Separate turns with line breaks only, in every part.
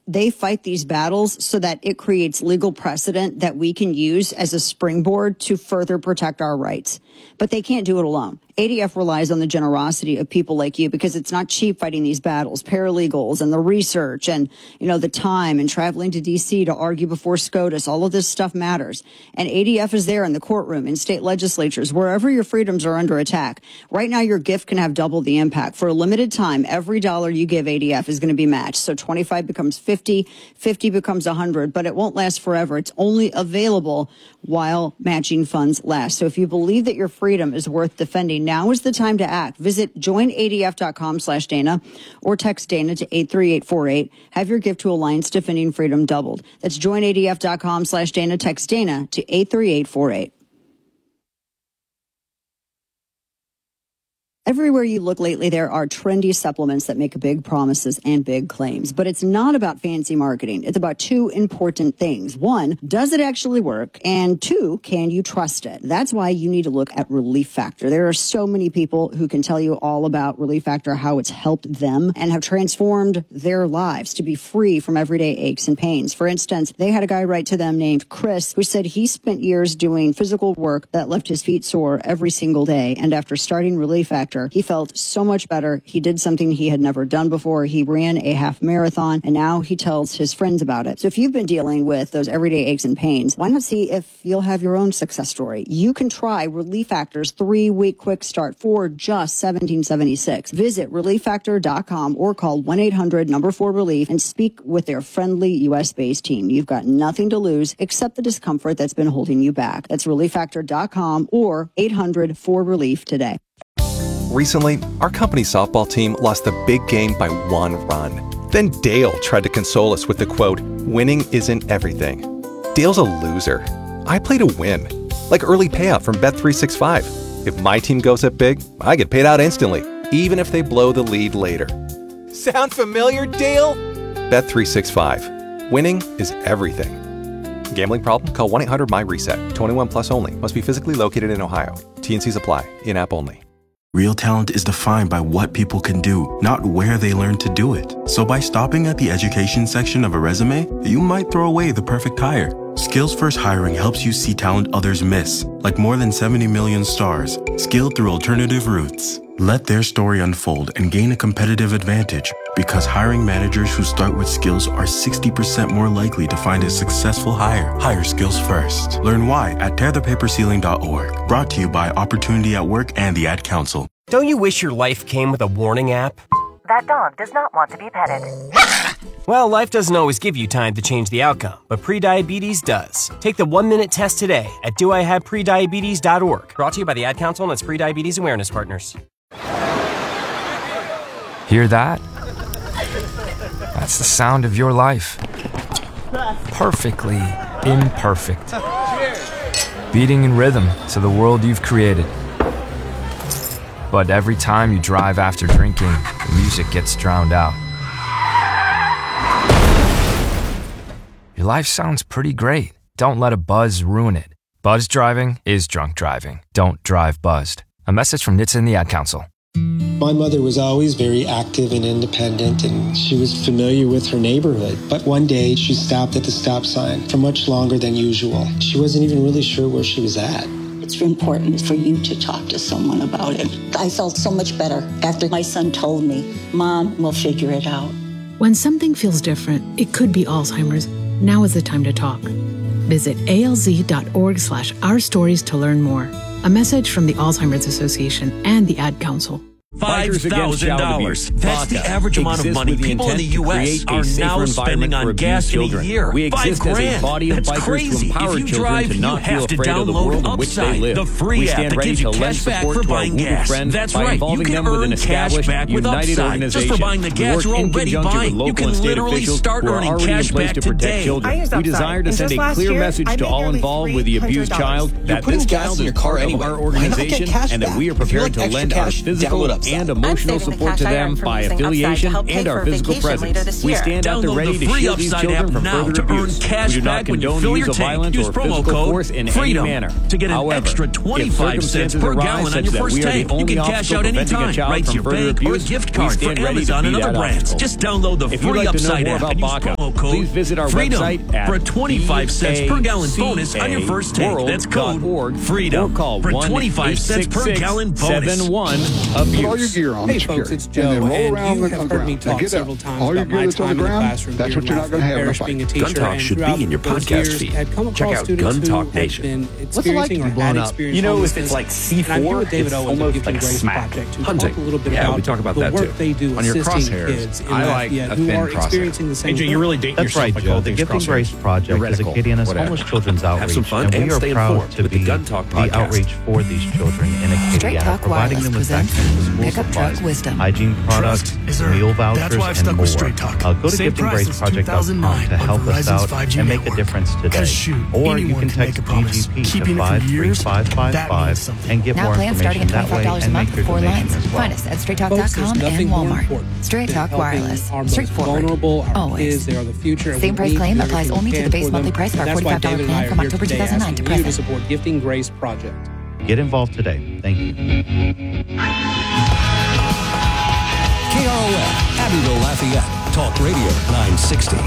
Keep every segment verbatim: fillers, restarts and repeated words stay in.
they fight these battles so that it creates legal precedent that we can use as a springboard to further protect our rights. But they can't do it alone. A D F relies on the generosity of people like you because it's not cheap fighting these battles, paralegals and the research and, you know, the time and traveling to D C to argue before SCOTUS. All of this stuff matters. And A D F is there in the courtroom, in state legislatures, wherever your freedoms are under attack. Right now, your gift can have double the impact. For a limited time, every dollar you give A D F is going to be matched. So twenty-five becomes fifty, fifty becomes one hundred, but it won't last forever. It's only available while matching funds last. So if you believe that your freedom is worth defending, now is the time to act. Visit join A D F dot com slash Dana or text Dana to eight three eight four eight. Have your gift to Alliance Defending Freedom doubled. That's join A D F dot com slash Dana. Text Dana to eight three eight four eight. Everywhere you look lately, there are trendy supplements that make big promises and big claims. But it's not about fancy marketing. It's about two important things. One, does it actually work? And two, can you trust it? That's why you need to look at Relief Factor. There are so many people who can tell you all about Relief Factor, how it's helped them and have transformed their lives to be free from everyday aches and pains. For instance, they had a guy write to them named Chris who said he spent years doing physical work that left his feet sore every single day. And after starting Relief Factor, he felt so much better. He did something he had never done before. He ran a half marathon, and now he tells his friends about it. So if you've been dealing with those everyday aches and pains, why not see if you'll have your own success story? You can try Relief Factor's three-week quick start for just seventeen seventy-six. Visit relief factor dot com or call one eight hundred number four relief and speak with their friendly U S-based team. You've got nothing to lose except the discomfort that's been holding you back. That's relief factor dot com or eight hundred four relief today.
Recently, our company's softball team lost the big game by one run. Then Dale tried to console us with the quote, "Winning isn't everything." Dale's a loser. I play to win. Like early payout from Bet three sixty-five. If my team goes up big, I get paid out instantly, even if they blow the lead later. Sound familiar, Dale? Bet three sixty-five. Winning is everything. Gambling problem? Call one eight hundred my reset. twenty-one plus only. Must be physically located in Ohio. T and Cs apply. In-app only.
Real talent is defined by what people can do, not where they learn to do it. So by stopping at the education section of a resume, you might throw away the perfect hire. Skills First Hiring helps you see talent others miss, like more than seventy million stars, skilled through alternative routes. Let their story unfold and gain a competitive advantage, because hiring managers who start with skills are sixty percent more likely to find a successful hire. Hire skills first. Learn why at tear the paper ceiling dot org. Brought to you by Opportunity at Work and the Ad Council.
Don't you wish your life came with a warning app?
That dog does not want to be petted.
Well, life doesn't always give you time to change the outcome, but prediabetes does. Take the one-minute test today at do I have prediabetes dot org. Brought to you by the Ad Council and its Prediabetes Awareness Partners.
Hear that? That's the sound of your life. Perfectly imperfect. Beating in rhythm to the world you've created. But every time you drive after drinking, the music gets drowned out. Your life sounds pretty great. Don't let a buzz ruin it. Buzz driving is drunk driving. Don't drive buzzed. A message from N H T S A and the Ad Council.
My mother was always very active and independent, and she was familiar with her neighborhood. But one day, she stopped at the stop sign for much longer than usual. She wasn't even really sure where she was at.
It's important for you to talk to someone about it. I felt so much better after my son told me, Mom, we'll figure it out.
When something feels different, it could be Alzheimer's. Now is the time to talk. Visit A L Z dot org slash our stories to learn more. A message from the Alzheimer's Association and the Ad Council.
five thousand dollars. That's the average amount of money people in the U S are now spending on gas in a year. Five grand. That's crazy. If you drive, you have to download Upside, the free app that gives you cash back for buying gas. That's right. You can earn cash back with Upside. Just for buying the gas you're already buying. You can literally start earning cash back today.
We desire to send a clear message to all involved with the abused child that this child is part of our organization and that we are prepared to lend our physical and emotional support to them by affiliation and our physical presence. We stand out to ready to shield these children from further abuse. We do not condone the use of violence or physical force in any manner.
To get an
However,
extra twenty-five cents per gallon on your first tank, you can cash out anytime, right to your bank or a gift card for Amazon and other brands. Just download the free Upside app and use promo code
please visit our
FREEDOM
website at
for a twenty-five cents per gallon bonus on your first tank. That's code FREEDOM
call
for twenty-five cents per gallon bonus.
seven one
Put all your gear on.
Hey folks, it's Joe,
and, then roll
and
around
you
the,
have
on
heard
the
me
ground.
talk
Get
several
up.
times
all your
about
gear
my
that's on
time
the
in the
ground,
classroom.
that's
here
what you're
in
not going to have in a
Parish,
fight.
being a teacher,
Gun Talk
and
should be
throughout
in your
those
podcast
years,
feed.
had come
Check
across
out
students
Gun
who
Talk
had
Nation.
been
What's it like
experiencing
to
or
be blown
had
up?
experienced
You know, if
homelessness.
it's like C four,
and I'm here with David
it's
Owen of
almost
Gifting
like
Grace
smack.
Project to
Hunting.
talk a little bit
Yeah,
about
we talk about
the
that
work
too.
they do
On your
assisting
crosshairs,
kids in
I like
Lafayette
a
who
thin
are
crosshair.
experiencing the same
A J, you're really dating
That's
yourself
right,
by
Joe.
calling
The
things
Gifting
crosshairs.
Grace Project is
Heretical,
Acadiana's
whatever.
homeless children's outreach,
Have some fun
and
and
we are
stay
proud
informed
to
with
be
the Gun Talk
the
podcast.
outreach for these children in
Straight
Acadiana,
Talk
providing
Wireless
them with
presents
access to school
Pickup
supplies,
Truck Wisdom.
hygiene products,
Trust is earned.
meal
That's
vouchers,
why I've
and
stuck
more.
with Straight Talk.
Uh, go to
Same
gifting
price
grace
as
project dot com
two thousand nine
to
on
help us
Verizon's
out
five G
and make a
network.
difference today.
'Cause shoot,
Or you
anyone
can
can make
text
a promise.
G G P to
Keeping it for
five three
years,
five five
that
five
means something.
and get
Now
more
plans starting
information
at
that way
twenty-five dollars a
and
month
make
for
your
four
donation
lines.
as well.
Find us at straight talk
Folks,
dot
there's
com
nothing
and
more
Walmart.
important
Straight
than
Talk
helping
Wireless.
our most
Straightforward.
vulnerable, our
Always.
kids, they are the future. and
Same
we
price
need to
claim
do
applies
everything
only
we
to
can
the base
for
monthly
them.
price of our
That's why
forty-five dollars
David and I
plan
are
from
here
October
today
two thousand nine to
asking you to
present.
support Gifting Grace Project.
Get involved today. Thank you.
K R O F, Abbeville, Lafayette, Talk Radio nine sixty.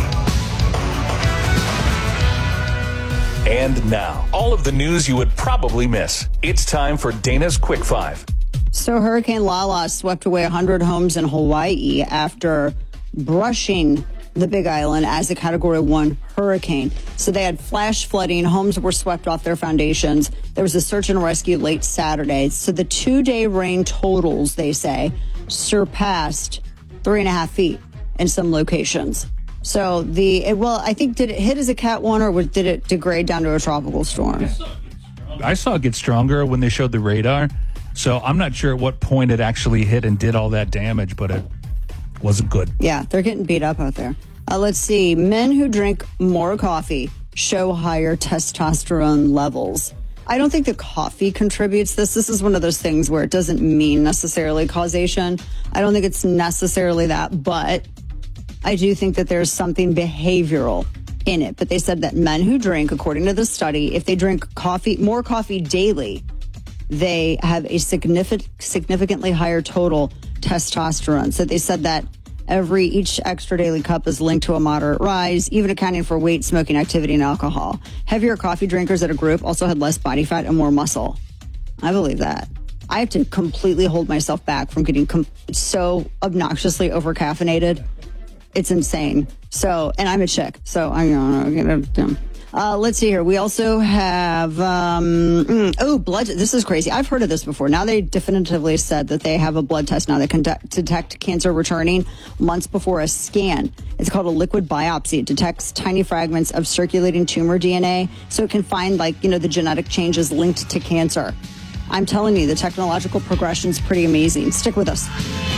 And now, all of the news you would probably miss. It's time for Dana's Quick Five.
So Hurricane Lala swept away one hundred homes in Hawaii after brushing the Big Island as a Category one hurricane. So they had flash flooding. Homes were swept off their foundations. There was a search and rescue late Saturday. So the two-day rain totals, they say, surpassed three and a half feet in some locations. So the, it, well, I think, did it hit as a Cat one or did it degrade down to a tropical storm?
I saw it get stronger when they showed the radar. So I'm not sure at what point it actually hit and did all that damage, but it wasn't good.
Yeah, they're getting beat up out there. Uh, let's see. Men who drink more coffee show higher testosterone levels. I don't think the coffee contributes this. This is one of those things where it doesn't mean necessarily causation. I don't think it's necessarily that, but I do think that there's something behavioral in it. But they said that men who drink, according to the study, if they drink coffee, more coffee daily, they have a significant, significantly higher total testosterone. So they said that every each extra daily cup is linked to a moderate rise, even accounting for weight, smoking activity, and alcohol. Heavier coffee drinkers at a group also had less body fat and more muscle. I believe that. I have to completely hold myself back from getting com- so obnoxiously overcaffeinated. It's insane. So, and I'm a chick, so I don't know. Uh, let's see here. We also have, um, mm, oh, blood. This is crazy. I've heard of this before. Now they definitively said that they have a blood test now that can de- detect cancer returning months before a scan. It's called a liquid biopsy. It detects tiny fragments of circulating tumor D N A, so it can find, like, you know, the genetic changes linked to cancer. I'm telling you, the technological progression is pretty amazing. Stick with us.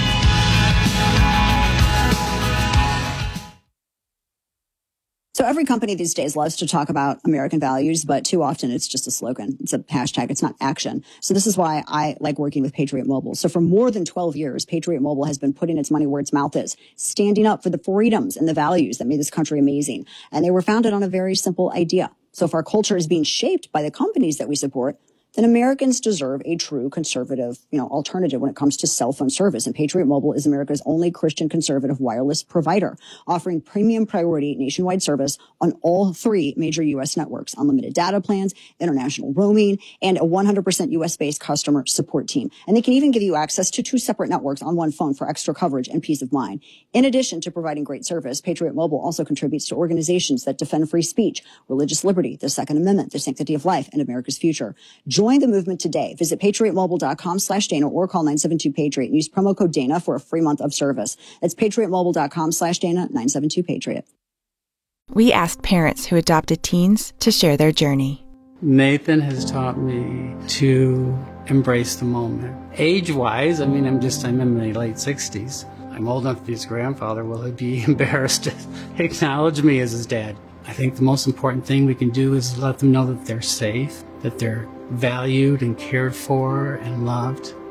So every company these days loves to talk about American values, but too often it's just a slogan. It's a hashtag. It's not action. So this is why I like working with Patriot Mobile. So for more than twelve years, Patriot Mobile has been putting its money where its mouth is, standing up for the freedoms and the values that made this country amazing. And they were founded on a very simple idea. So if our culture is being shaped by the companies that we support, then Americans deserve a true conservative, you know, alternative when it comes to cell phone service. And Patriot Mobile is America's only Christian conservative wireless provider, offering premium priority nationwide service on all three major U S networks, unlimited data plans, international roaming, and a one hundred percent U S-based customer support team. And they can even give you access to two separate networks on one phone for extra coverage and peace of mind. In addition to providing great service, Patriot Mobile also contributes to organizations that defend free speech, religious liberty, the Second Amendment, the sanctity of life, and America's future. Join the movement today. Visit patriotmobile.com slash Dana or call nine seven two Patriot and use promo code Dana for a free month of service. That's patriotmobile.com slash Dana, nine seven two Patriot.
We asked parents who adopted teens to share their journey.
Nathan has taught me to embrace the moment. Age-wise, I mean, I'm just, I'm in my late sixties. I'm old enough to be his grandfather. Will he be embarrassed to acknowledge me as his dad? I think the most important thing we can do is let them know that they're safe, that they're valued and cared for and loved,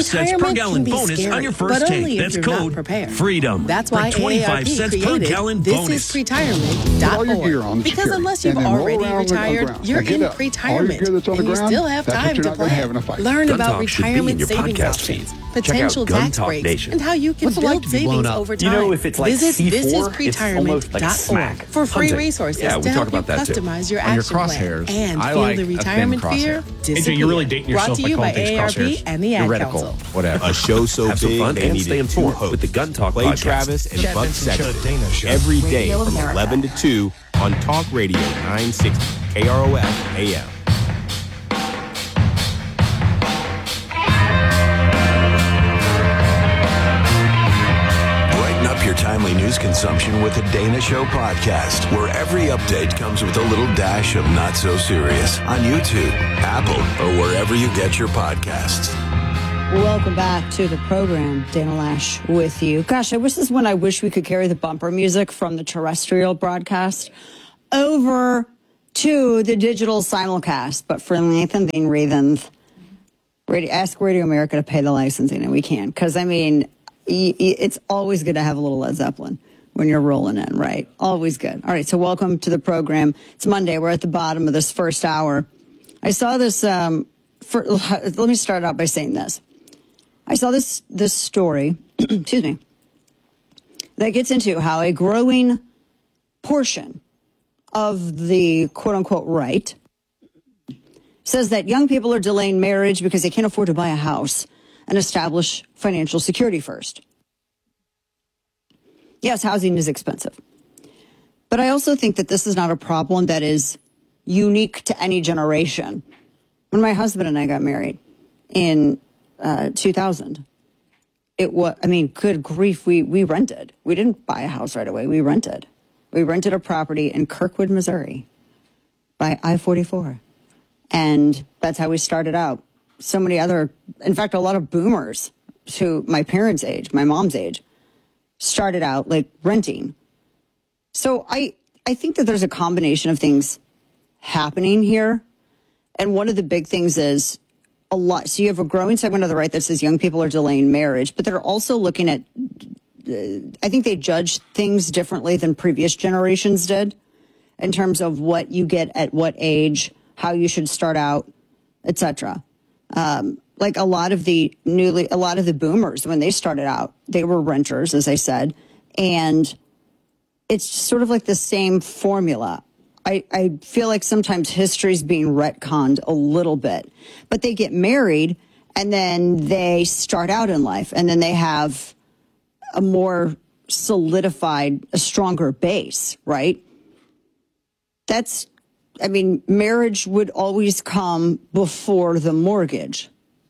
cents per gallon bonus
scary,
on your first
but
tank.
only if
That's
you're not
code
prepared.
FREEDOM.
That's why
for twenty-five
A A R P
cents per
created
gallon
This
bonus.
is pretirement dot org. Because unless you've already retired, you're in pretirement, and you still have time to plan. Learn
Gun
about
Talk should be in
retirement
your
savings
podcast
options,
feed.
potential
Check out Gun
tax
Talk
breaks,
Nation.
and how you can
What's it like
build
to be blown
savings
up?
over
Do
time.
you know if it's like
Visit
C four?
this is
It's
pretirement
almost like
dot
smack.
org for free
Hunting.
resources
Yeah, we
to
talk
help
about
you
that too.
customize your
On your
action
crosshairs,
plan and
I
feel
like
the
a thin
retirement
crosshair.
fear
A J,
disappear.
you're really dating
Brought
yourself
to
by
you by
calling things
A A R P
crosshairs.
and the Ad
You're
Council.
Whatever.
A show so
Have some
big
fun
they
and
needed
stay
two
informed
hosts.
with the Gun Talk
Blade
podcast.
Travis and
Chad
Buck
Benson Show,
Sexton.
Dana Show.
Every day
Radio
from
America.
eleven to two on Talk Radio nine sixty K R O F A M.
Brighten up your time
family news consumption with the Dana Show podcast, where every update comes with a little dash of not so serious on YouTube, Apple, or wherever you get your podcasts.
Welcome back to the program. Dana Lash with you. Gosh, I wish this is when I wish we could carry the bumper music from the terrestrial broadcast over to the digital simulcast. But for Nathan Dean reasons, Radio, ask Radio America to pay the licensing, and we can. Because, I mean, y- y- it's always good to have a little Led Zeppelin when you're rolling in, right? Always good. All right, so welcome to the program. It's Monday. We're at the bottom of this first hour. I saw this, um, for, let me start out by saying this. I saw this this story, excuse me, that gets into how a growing portion of the quote-unquote right says that young people are delaying marriage because they can't afford to buy a house and establish financial security first. Yes, housing is expensive. But I also think that this is not a problem that is unique to any generation. When my husband and I got married in Uh, two thousand. It was, I mean, good grief, we, we rented. We didn't buy a house right away. We rented. We rented a property in Kirkwood, Missouri by I forty-four. And that's how we started out. So many other, in fact, a lot of boomers to my parents' age, my mom's age, started out like renting. So I, I think that there's a combination of things happening here. And one of the big things is, a lot. So you have a growing segment of the right that says young people are delaying marriage, but they're also looking at, uh, I think they judge things differently than previous generations did in terms of what you get at what age, how you should start out, et cetera. Um, like a lot of the newly, a lot of the boomers, when they started out, they were renters, as I said, and it's sort of like the same formula. I, I feel like sometimes history's being retconned a little bit, but they get married and then they start out in life and then they have a more solidified, a stronger base, right? That's, I mean, marriage would always come before the mortgage.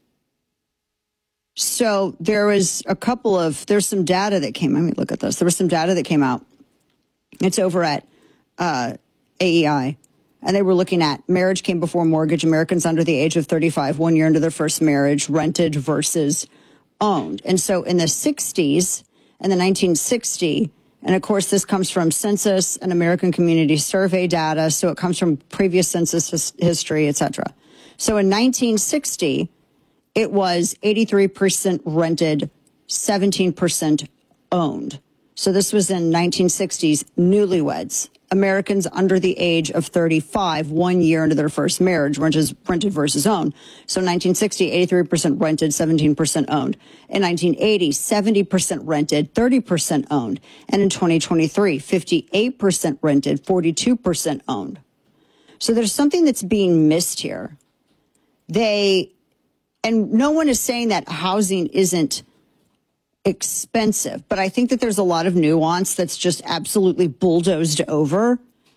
So there was a couple of, there's some data that came, let me look at this. There was some data that came out. It's over at, uh, A E I, and they were looking at marriage came before mortgage, Americans under the age of thirty-five, one year into their first marriage, rented versus owned. And so in the sixties, in the nineteen sixty, and of course this comes from Census and American Community Survey data, so it comes from previous census his- history, et cetera. So in nineteen sixty, it was eighty-three percent rented, seventeen percent owned. So this was in nineteen sixties, newlyweds. Americans under the age of thirty-five, one year into their first marriage, rented, rented versus owned. So nineteen sixty, eighty-three percent rented, seventeen percent owned. In nineteen eighty, seventy percent rented, thirty percent owned. And in twenty twenty-three, fifty-eight percent rented, forty-two percent owned. So there's something that's being missed here. They, and no one is saying that housing isn't expensive, but I think that there's a lot of nuance that's just absolutely bulldozed over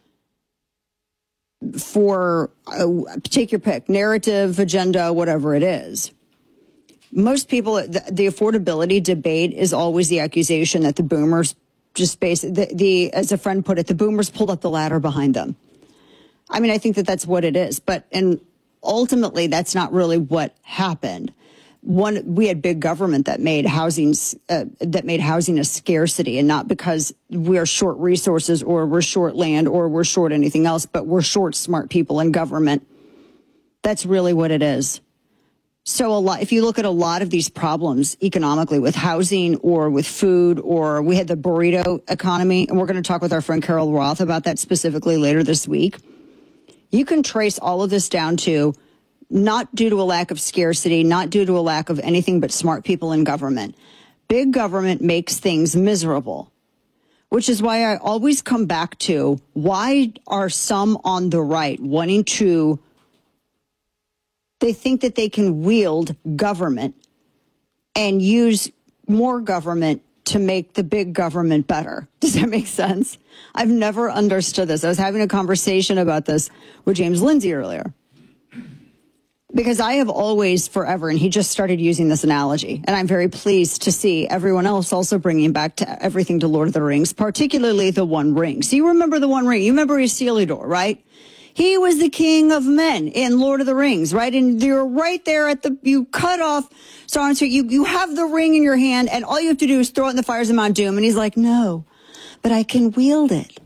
for, uh, take your pick, narrative, agenda, whatever it is. Most people, the, the affordability debate is always the accusation that the boomers just basically, the, the, as a friend put it, the boomers pulled up the ladder behind them. I mean, I think that that's what it is, but, and ultimately that's not really what happened. One, we had big government that made housing uh, that made housing a scarcity, and not because we're short resources or we're short land or we're short anything else, but we're short smart people in government. That's really what it is. So a lot, if you look at a lot of these problems economically with housing or with food, or we had the burrito economy, and we're going to talk with our friend Carol Roth about that specifically later this week. You can trace all of this down to not due to a lack of scarcity, not due to a lack of anything but smart people in government. Big government makes things miserable, which is why I always come back to, why are some on the right wanting to, they think that they can wield government and use more government to make the big government better. Does that make sense? I've never understood this. I was having a conversation about this with James Lindsay earlier. Because I have always, forever, and he just started using this analogy, and I'm very pleased to see everyone else also bringing back to everything to Lord of the Rings, particularly the One Ring. So you remember the One Ring. You remember Isildur, right? He was the king of men in Lord of the Rings, right? And you're right there at the, you cut off Sauron, so you, you have the ring in your hand, and all you have to do is throw it in the fires of Mount Doom. And he's like, no, but I can wield it.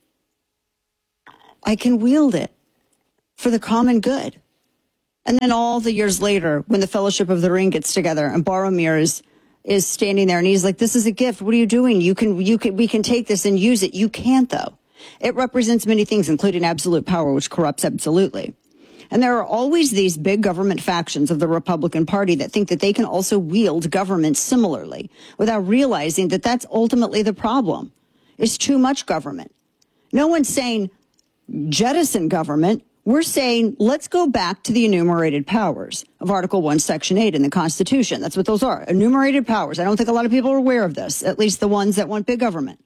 I can wield it for the common good. And then all the years later, when the Fellowship of the Ring gets together and Boromir is, is standing there and he's like, this is a gift. What are you doing? You can, you can, we can take this and use it. You can't though. It represents many things, including absolute power, which corrupts absolutely. And there are always these big government factions of the Republican Party that think that they can also wield government similarly without realizing that that's ultimately the problem. It's too much government. No one's saying jettison government. We're saying, let's go back to the enumerated powers of Article one, Section eight in the Constitution. That's what those are, enumerated powers. I don't think a lot of people are aware of this, at least the ones that want big government.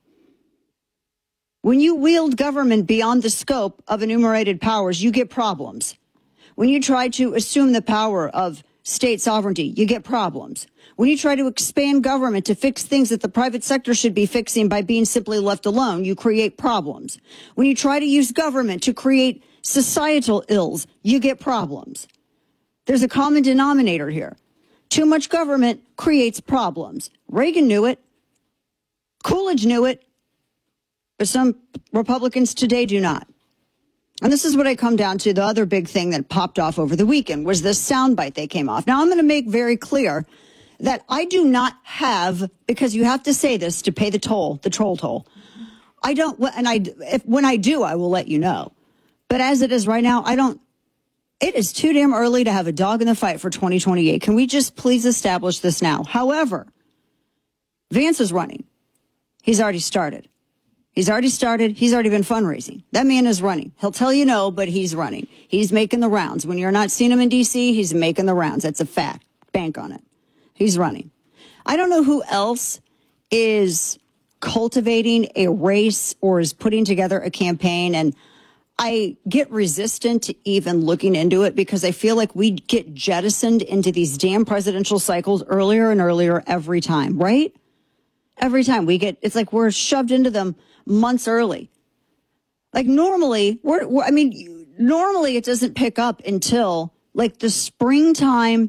When you wield government beyond the scope of enumerated powers, you get problems. When you try to assume the power of state sovereignty, you get problems. When you try to expand government to fix things that the private sector should be fixing by being simply left alone, you create problems. When you try to use government to create societal ills, you get problems. There's a common denominator here. Too much government creates problems. Reagan knew it. Coolidge knew it. But some Republicans today do not. And this is what I come down to. The other big thing that popped off over the weekend was this soundbite that came off. Now, I'm going to make very clear that I do not have, because you have to say this to pay the toll, the troll toll. I don't, and I, if, when I do, I will let you know. But as it is right now, I don't, it is too damn early to have a dog in the fight for twenty twenty-eight. Can we just please establish this now? However, Vance is running. He's already started. He's already started. He's already been fundraising. That man is running. He'll tell you no, but he's running. He's making the rounds. When you're not seeing him in D C, he's making the rounds. That's a fact. Bank on it. He's running. I don't know who else is cultivating a race or is putting together a campaign, and I get resistant to even looking into it because I feel like we get jettisoned into these damn presidential cycles earlier and earlier every time, right? Every time we get, it's like we're shoved into them months early. Like normally, we're, we're I mean, normally it doesn't pick up until like the springtime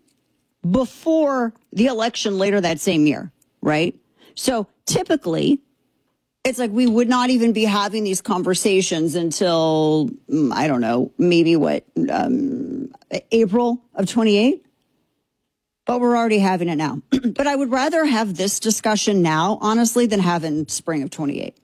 before the election later that same year, right? So typically, it's like we would not even be having these conversations until, I don't know, maybe what, um, April of twenty-eight? But we're already having it now. But I would rather have this discussion now, honestly, than have in spring of twenty-eight.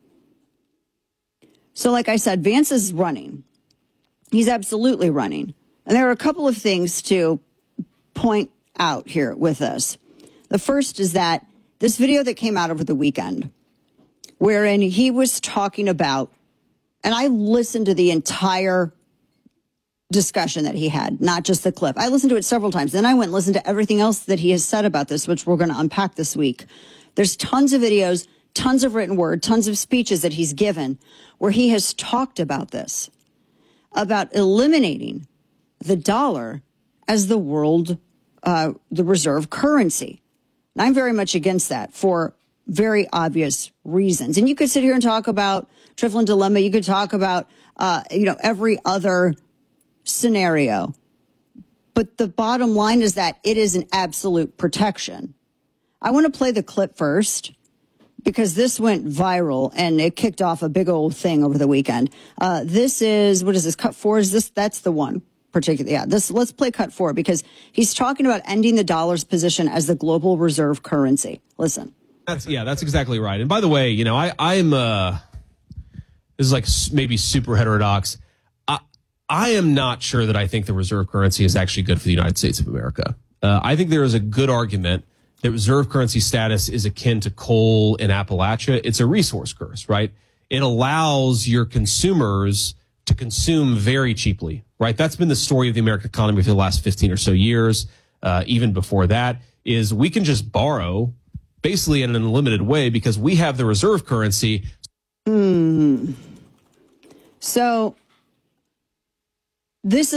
So like I said, Vance is running. He's absolutely running. And there are a couple of things to point out here with this. The first is that this video that came out over the weekend, wherein he was talking about, and I listened to the entire discussion that he had, not just the clip. I listened to it several times. Then I went and listened to everything else that he has said about this, which we're going to unpack this week. There's tons of videos, tons of written word, tons of speeches that he's given where he has talked about this, about eliminating the dollar as the world, uh, the reserve currency. And I'm very much against that for very obvious reasons. And you could sit here and talk about Triflin dilemma. You could talk about, uh, you know, every other scenario. But the bottom line is that it is an absolute protection. I want to play the clip first because this went viral and it kicked off a big old thing over the weekend. Uh, this is, what is this, cut four? Is this, that's the one particular. Yeah, this, let's play cut four because he's talking about ending the dollar's position as the global reserve currency. Listen.
That's, yeah, that's exactly right. And by the way, you know, I, I'm, uh, this is like maybe super heterodox. I, I am not sure that I think the reserve currency is actually good for the United States of America. Uh, I think there is a good argument that reserve currency status is akin to coal in Appalachia. It's a resource curse, right? It allows your consumers to consume very cheaply, right? That's been the story of the American economy for the last fifteen or so years. Uh, even before that is we can just borrow basically in an unlimited way because we have the reserve currency.
Mm. So this is a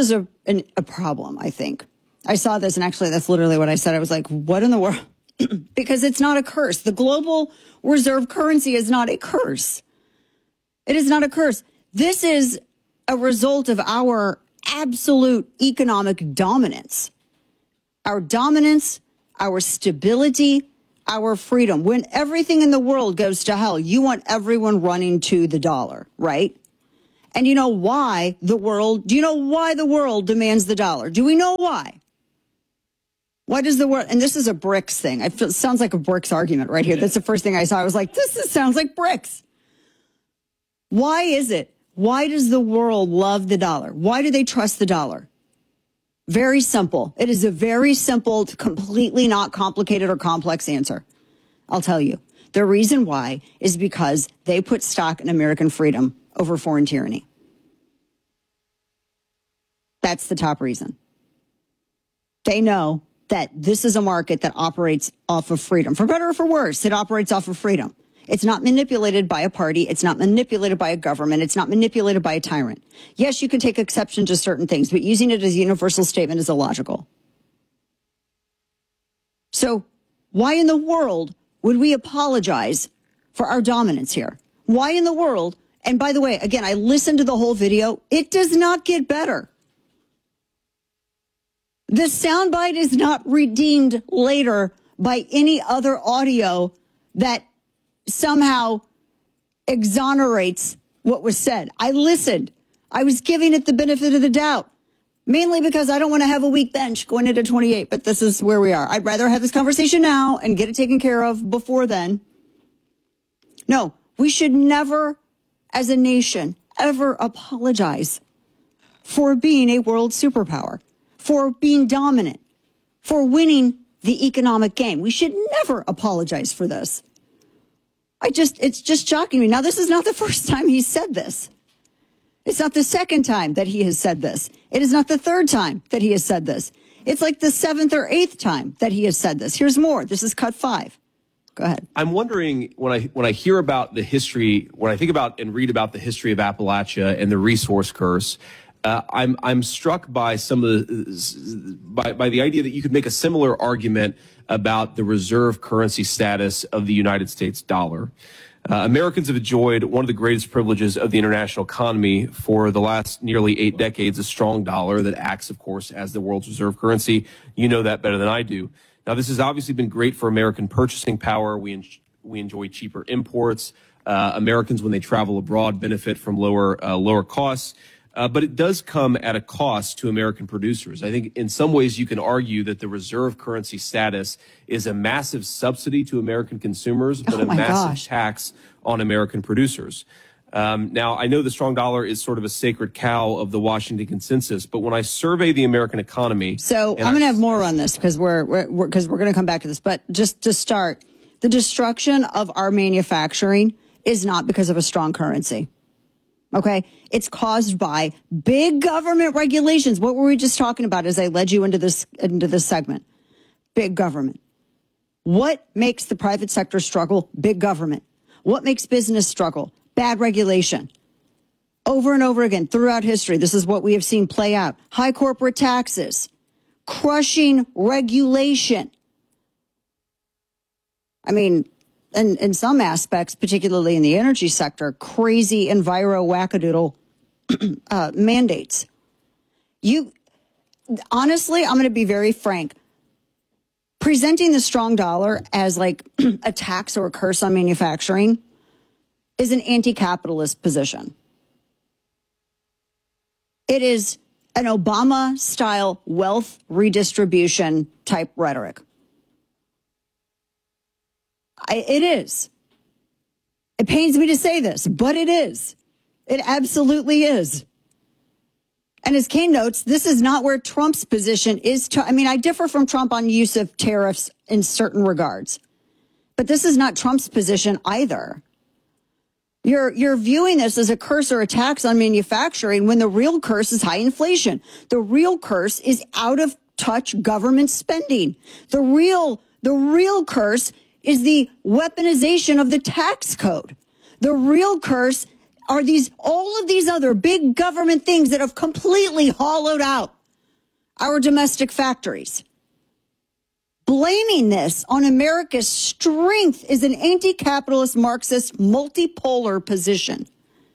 an, a problem, I think. I saw this, and actually that's literally what I said. I was like, what in the world? Because it's not a curse. The global reserve currency is not a curse. It is not a curse. This is a result of our absolute economic dominance. Our dominance, our stability, our freedom. When everything in the world goes to hell, you want everyone running to the dollar, right? And you know why the world, do you know why the world demands the dollar? Do we know why? Why does the world, and this is a BRICS thing. I feel, it sounds like a BRICS argument right here. That's the first thing I saw. I was like, this is, sounds like BRICS. Why is it? Why does the world love the dollar? Why do they trust the dollar? Very simple. It is a very simple, completely not complicated or complex answer. I'll tell you. The reason why is because they put stock in American freedom over foreign tyranny. That's the top reason. They know that this is a market that operates off of freedom. For better or for worse, it operates off of freedom. It's not manipulated by a party. It's not manipulated by a government. It's not manipulated by a tyrant. Yes, you can take exception to certain things, but using it as a universal statement is illogical. So why in the world would we apologize for our dominance here? Why in the world? And by the way, again, I listened to the whole video. It does not get better. The soundbite is not redeemed later by any other audio that somehow exonerates what was said. I listened. I was giving it the benefit of the doubt, mainly because I don't want to have a weak bench going into twenty-eight, but this is where we are. I'd rather have this conversation now and get it taken care of before then. No, we should never, as a nation, ever apologize for being a world superpower, for being dominant, for winning the economic game. We should never apologize for this. I just, it's just shocking me. Now, this is not the first time he said this. It's not the second time that he has said this. It is not the third time that he has said this. It's like the seventh or eighth time that he has said this. Here's more. This is cut five. Go ahead.
I'm wondering when I when I hear about the history, when I think about and read about the history of Appalachia and the resource curse, uh, I'm I'm struck by some of the by by the idea that you could make a similar argument about the reserve currency status of the United States dollar. Uh, Americans have enjoyed one of the greatest privileges of the international economy for the last nearly eight decades, a strong dollar that acts, of course, as the world's reserve currency. You know that better than I do. Now, this has obviously been great for American purchasing power. We, en- we enjoy cheaper imports. Uh, Americans, when they travel abroad, benefit from lower, uh, lower costs. Uh, but it does come at a cost to American producers. I think in some ways you can argue that the reserve currency status is a massive subsidy to American consumers, but
oh
a massive
gosh.
tax on American producers. Um, now, I know the strong dollar is sort of a sacred cow of the Washington consensus, but when I survey the American economy...
So I'm going to have more on this because we're, we're, we're, cause we're going to come back to this. But just to start, the destruction of our manufacturing is not because of a strong currency. Okay, it's caused by big government regulations. What were we just talking about as I led you into this into this segment? Big government. What makes the private sector struggle? Big government. What makes business struggle? Bad regulation. Over and over again throughout history, this is what we have seen play out. High corporate taxes, crushing regulation. I mean, And in some aspects, particularly in the energy sector, crazy enviro wackadoodle uh, mandates. You, honestly, I'm going to be very frank. Presenting the strong dollar as like a tax or a curse on manufacturing is an anti-capitalist position. It is an Obama-style wealth redistribution type rhetoric. I, it is. It pains me to say this, but it is. It absolutely is. And as Kane notes, this is not where Trump's position is. To, I mean, I differ from Trump on use of tariffs in certain regards, but this is not Trump's position either. You're, you're viewing this as a curse or a tax on manufacturing when the real curse is high inflation. The real curse is out of touch government spending. The real, the real curse is the weaponization of the tax code. The real curse are these, all of these other big government things that have completely hollowed out our domestic factories. Blaming this on America's strength is an anti-capitalist, Marxist, multipolar position.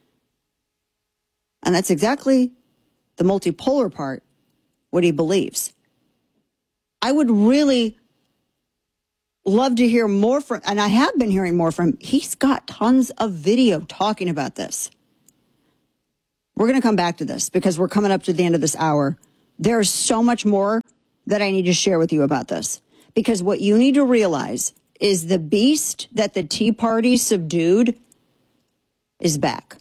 And that's exactly the multipolar part, what he believes. I would really love to hear more from, and I have been hearing more from him. He's got tons of video talking about this. We're going to come back to this because we're coming up to the end of this hour. There's so much more that I need to share with you about this. Because what you need to realize is the beast that the Tea Party subdued is back.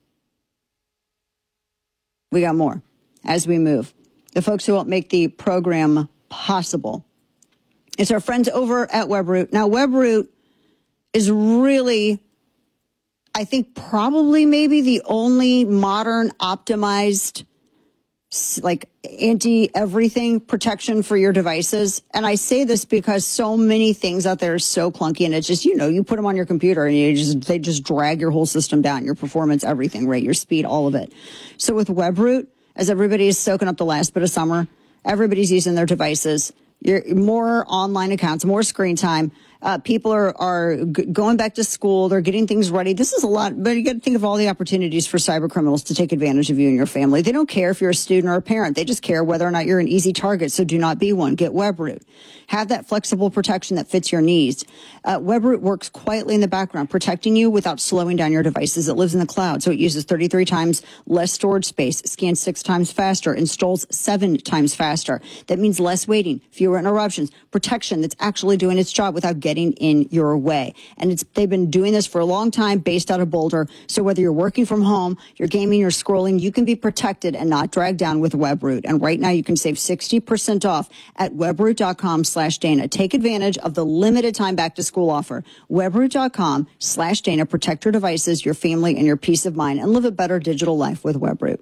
We got more as we move. The folks who help make the program possible. It's our friends over at WebRoot. Now, WebRoot is really, I think, probably maybe the only modern optimized, like anti-everything protection for your devices. And I say this because so many things out there are so clunky, and it's just, you know, you put them on your computer and you just, they just drag your whole system down, your performance, everything, right? Your speed, all of it. So with WebRoot, as everybody is soaking up the last bit of summer, everybody's using their devices. You're, more online accounts, more screen time. Uh, people are, are g- going back to school. They're getting things ready. This is a lot, but you got to think of all the opportunities for cyber criminals to take advantage of you and your family. They don't care if you're a student or a parent. They just care whether or not you're an easy target. So do not be one. Get WebRoot. Have that flexible protection that fits your needs. Uh, WebRoot works quietly in the background, protecting you without slowing down your devices. It lives in the cloud, so it uses thirty-three times less storage space, scans six times faster, installs seven times faster. That means less waiting, fewer interruptions, protection that's actually doing its job without getting in your way. And it's, they've been doing this for a long time, based out of Boulder. So whether you're working from home, you're gaming, you're scrolling, you can be protected and not dragged down with WebRoot. And right now you can save sixty percent off at webroot.com slash Dana. Take advantage of the limited time back to school offer. Webroot.com slash Dana. Protect your devices, your family, and your peace of mind, and live a better digital life with WebRoot.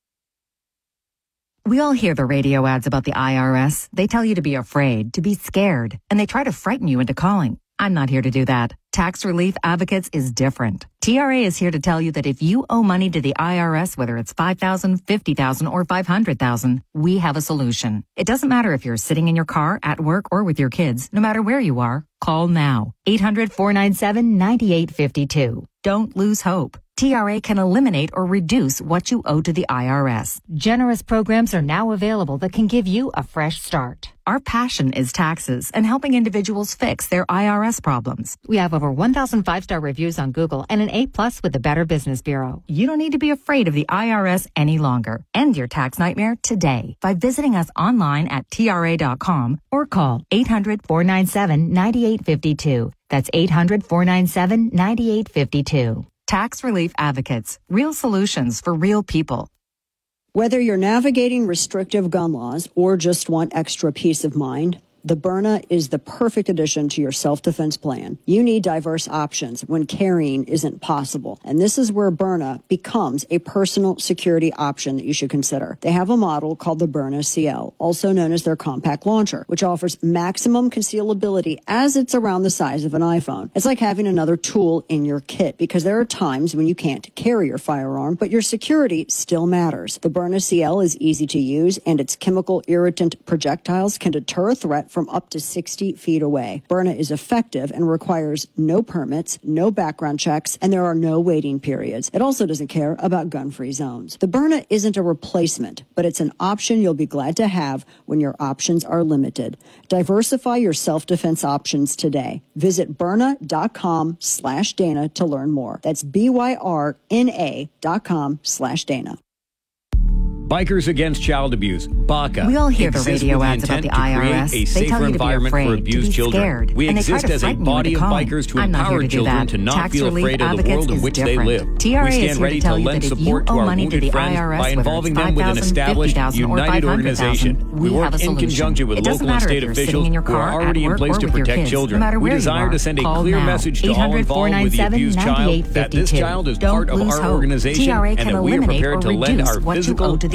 We all hear the radio ads about the I R S. They tell you to be afraid, to be scared, and they try to frighten you into calling. I'm not here to do that. Tax Relief Advocates is different. T R A is here to tell you that if you owe money to the I R S, whether it's five thousand dollars, fifty thousand dollars, or five hundred thousand dollars, we have a solution. It doesn't matter if you're sitting in your car, at work, or with your kids. No matter where you are, call now. eight hundred, four nine seven, nine eight five two. Don't lose hope. T R A can eliminate or reduce what you owe to the I R S. Generous programs are now available that can give you a fresh start. Our passion is taxes and helping individuals fix their I R S problems. We have over one thousand five-star reviews on Google and an A plus with the Better Business Bureau. You don't need to be afraid of the I R S any longer. End your tax nightmare today by visiting us online at T R A dot com or call eight hundred, four nine seven, nine eight five two. That's eight hundred, four nine seven, nine eight five two. Tax Relief Advocates. Real solutions for real people.
Whether you're navigating restrictive gun laws or just want extra peace of mind, the Byrna is the perfect addition to your self-defense plan. You need diverse options when carrying isn't possible. And this is where Byrna becomes a personal security option that you should consider. They have a model called the Byrna C L, also known as their compact launcher, which offers maximum concealability as it's around the size of an iPhone. It's like having another tool in your kit, because there are times when you can't carry your firearm, but your security still matters. The Byrna C L is easy to use, and its chemical irritant projectiles can deter a threat from up to sixty feet away. Byrna is effective and requires no permits, no background checks, and there are no waiting periods. It also doesn't care about gun-free zones. The Byrna isn't a replacement, but it's an option you'll be glad to have when your options are limited. Diversify your self-defense options today. Visit Byrna.com slash Dana to learn more. That's B-Y-R-N-A dot com slash Dana.
Bikers Against Child Abuse, B A C A.
We all hear the radio ads about the I R S.
A safer
they tell you to be
environment
afraid,
for abused
to be
children.
scared,
We
and
exist
they try to
as a
frighten
body
you
of
into calling.
bikers to
I'm not
empower
here to do
children
that.
to not
Tax
feel
Relief
afraid of the
Advocates
world in
is
which they
different.
live.
T R A
We
is
stand
here
ready
to
to
tell you
lend
that if you
support to
owe
our
money to
wounded
the
friends
I R S,
by
whether
involving
it's
them with an
five thousand,
established,
fifty thousand, or
united
five hundred
organization.
thousand,
We
we
work
have a
in
solution.
conjunction with
It doesn't
local and
matter
state
if you're
officials
sitting in your
who are
car,
already
at
in
work,
place
or
to
with your
protect
kids.
children.
No matter
We
where you
desire
are,
to send a
call
clear
now.
message to all involved with the abused child that this child is part of our organization and that we are prepared to lend our physical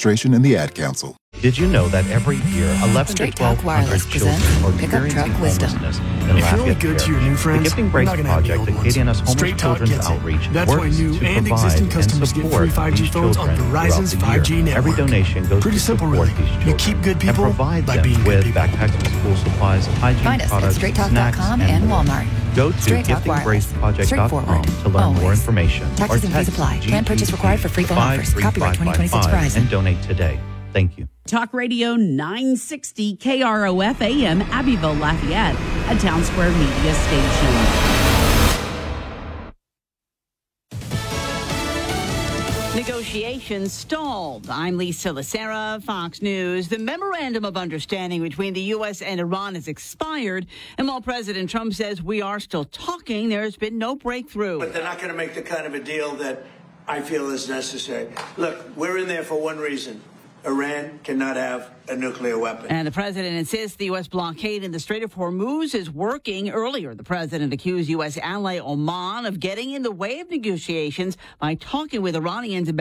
Administration and the Ad Council.
Did you know that every year, eleven to twelve hundred children are experiencing homelessness in Lafayette Parish? The Giving Grace Project at K D N S Homeless Children's Outreach works to provide and support these children throughout the year. Every donation goes to support these children you keep good people and provide them with backpacks and school supplies, hygiene
Find us
products,
at straight talk dot com
snacks,
and
more.
Walmart.
Go to gifting grace project dot com to learn Always. more information.
Taxes and fees apply. Plan purchase required for free phone offers. Copyright twenty twenty-six Verizon.
And donate today. Thank you.
Talk Radio nine sixty K R O F A M Abbeville, Lafayette, a Town Square Media station.
Negotiations stalled. I'm Lisa Lacera, Fox News. The memorandum of understanding between the U S and Iran has expired, and while President Trump says we are still talking, there's been no breakthrough.
But they're not going to make the kind of a deal that I feel is necessary. Look, we're in there for one reason. Iran cannot have a nuclear weapon.
And the president insists the U S blockade in the Strait of Hormuz is working. Earlier, the president accused U S ally Oman of getting in the way of negotiations by talking with Iranians about